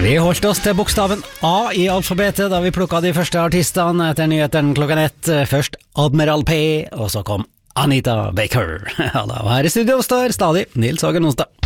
Vi holdt oss til bokstaven A i alfabetet da vi plukket de første artistene etter nyheten klokken 1. Først Admiral P, og så kom Anita Baker. Ja, da var her i studio står stadig Nils Hagen Onsdag.